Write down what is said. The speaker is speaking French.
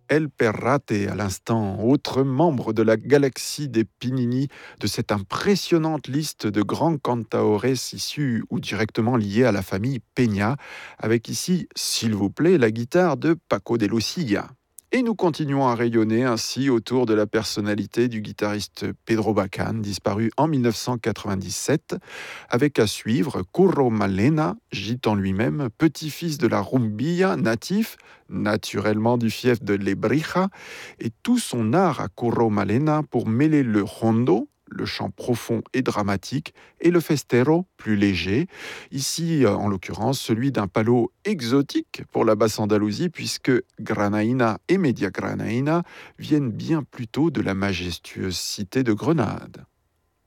El Perrate à l'instant, autre membre de la galaxie des Pinini, de cette impressionnante liste de grands cantaores issus ou directement liés à la famille Peña, avec ici, s'il vous plaît, la guitare de Paco de Lucia. Et nous continuons à rayonner ainsi autour de la personnalité du guitariste Pedro Bacán, disparu en 1997, avec à suivre Curro Malena, gitan lui-même, petit-fils de la rumbilla, natif, naturellement du fief de Lebrija, et tout son art à Curro Malena pour mêler le hondo, le chant profond et dramatique, et le festero, plus léger. Ici, en l'occurrence, celui d'un palo exotique pour la basse Andalousie, puisque Granaïna et Media Granaïna viennent bien plutôt de la majestueuse cité de Grenade.